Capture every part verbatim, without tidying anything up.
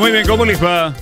Muy bien, ¿cómo les va?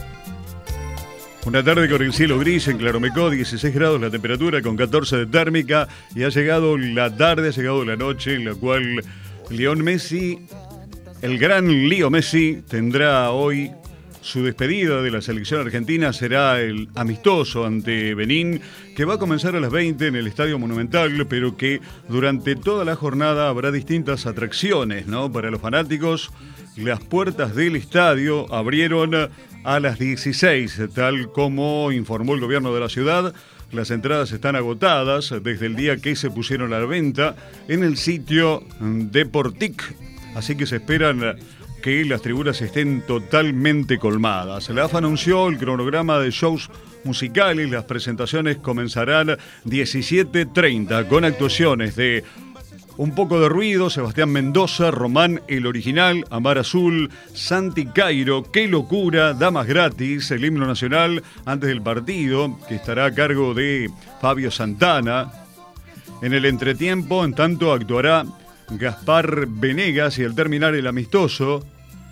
Una tarde con el cielo gris en Claromecó, dieciséis grados la temperatura con catorce de térmica, y ha llegado la tarde, ha llegado la noche en la cual Lionel Messi, el gran Leo Messi, tendrá hoy su despedida de la selección argentina. Será el amistoso ante Benín, que va a comenzar a las veinte en el Estadio Monumental, pero que durante toda la jornada habrá distintas atracciones, ¿no? Para los fanáticos, las puertas del estadio abrieron a las dieciséis, tal como informó el gobierno de la ciudad. Las entradas están agotadas desde el día que se pusieron a la venta en el sitio Deportic, así que se esperan que las tribunas estén totalmente colmadas. La A F A anunció el cronograma de shows musicales. Las presentaciones comenzarán diecisiete treinta con actuaciones de Un Poco de Ruido, Sebastián Mendoza, Román el Original, Amar Azul, Santi Cairo, Qué Locura, Damas Gratis, el himno nacional antes del partido, que estará a cargo de Fabio Santana. En el entretiempo, en tanto, actuará Gaspar Venegas, y al terminar el amistoso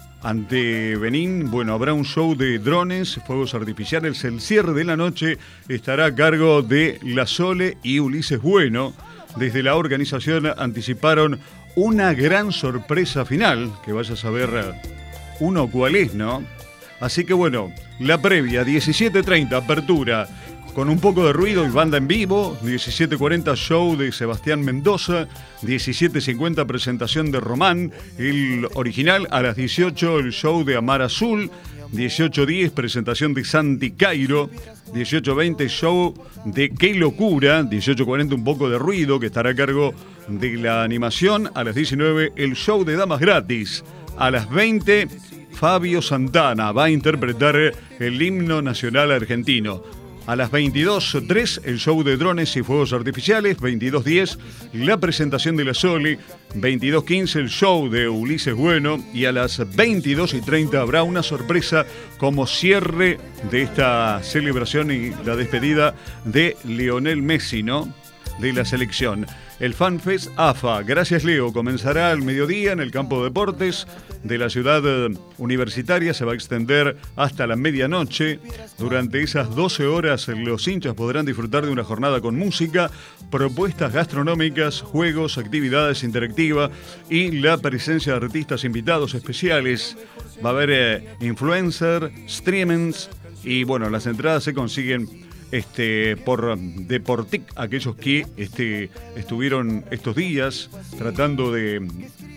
ante Benín, bueno, habrá un show de drones, fuegos artificiales. El cierre de la noche estará a cargo de La Sole y Ulises Bueno. Desde la organización anticiparon una gran sorpresa final, que vaya a saber uno cuál es, ¿no? Así que bueno, la previa, diecisiete treinta, apertura con Un Poco de Ruido y banda en vivo, diecisiete cuarenta show de Sebastián Mendoza, diecisiete cincuenta presentación de Román, el Original, a las dieciocho el show de Amar Azul, dieciocho diez presentación de Santi Cairo, dieciocho veinte show de Qué Locura, dieciocho cuarenta Un Poco de Ruido, que estará a cargo de la animación, a las diecinueve el show de Damas Gratis, a las veinte Fabio Santana va a interpretar el himno nacional argentino. A las veintidós tres el show de drones y fuegos artificiales, veintidós diez la presentación de La Sole, veintidós quince el show de Ulises Bueno, y a las veintidós y treinta habrá una sorpresa como cierre de esta celebración y la despedida de Lionel Messi, ¿no? De la selección. El FanFest A F A, gracias Leo, comenzará al mediodía en el campo de deportes de la ciudad universitaria. Se va a extender hasta la medianoche. Durante esas doce horas los hinchas podrán disfrutar de una jornada con música, propuestas gastronómicas, juegos, actividades interactivas y la presencia de artistas invitados especiales. Va a haber eh, influencer, streamings, y bueno, las entradas se consiguen Este, por Deportic, aquellos que este, estuvieron estos días tratando de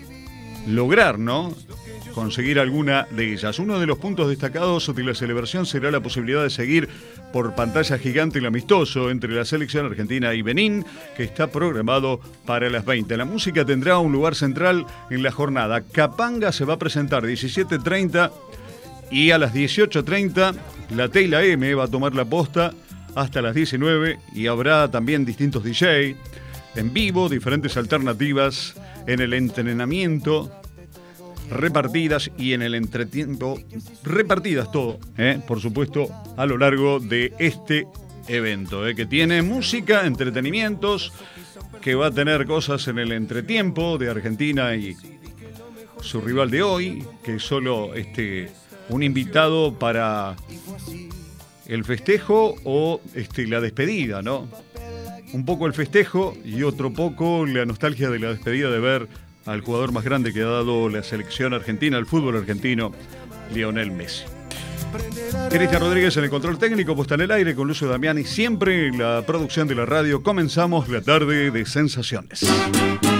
lograr, ¿no?, conseguir alguna de ellas. Uno de los puntos destacados de la celebración será la posibilidad de seguir por pantalla gigante el amistoso entre la selección argentina y Benín, que está programado para las veinte. La música tendrá un lugar central en la jornada. Capanga se va a presentar diecisiete treinta, y a las dieciocho treinta la T y la M va a tomar la posta hasta las diecinueve, y habrá también distintos D J en vivo, diferentes alternativas en el entrenamiento repartidas, y en el entretiempo repartidas todo, ¿eh? Por supuesto, a lo largo de este evento, ¿eh? Que tiene música, entretenimientos, que va a tener cosas en el entretiempo de Argentina y su rival de hoy, que es solo este, un invitado para el festejo o este, la despedida, ¿no? Un poco el festejo y otro poco la nostalgia de la despedida, de ver al jugador más grande que ha dado la selección argentina, el fútbol argentino, Lionel Messi. Cristian Rodríguez en el control técnico, puesta en el aire con Lucio Damiani, siempre en la producción de la radio. Comenzamos la tarde de sensaciones.